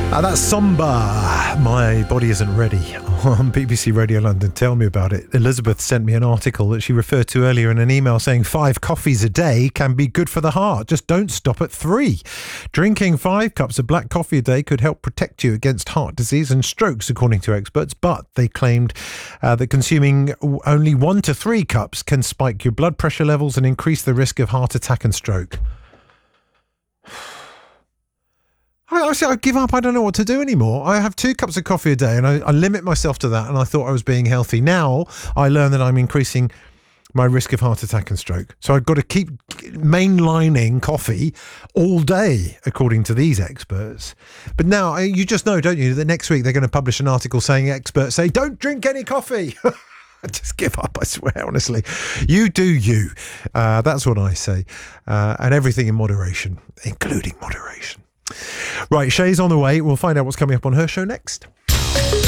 That's Somber. My Body Isn't Ready on BBC Radio London. Tell me about it. Elizabeth sent me an article that she referred to earlier in an email saying 5 coffees a day can be good for the heart. Just don't stop at 3. Drinking 5 cups of black coffee a day could help protect you against heart disease and strokes, according to experts. But they claimed that consuming only 1 to 3 cups can spike your blood pressure levels and increase the risk of heart attack and stroke. I give up. I don't know what to do anymore. I have 2 cups of coffee a day and I limit myself to that, and I thought I was being healthy. Now I learn that I'm increasing my risk of heart attack and stroke. So I've got to keep mainlining coffee all day, according to these experts. But now you just know, don't you, that next week they're going to publish an article saying experts say, don't drink any coffee. I just give up, I swear, honestly. You do you. That's what I say. And everything in moderation, including moderation. Right, Shay's on the way. We'll find out what's coming up on her show next.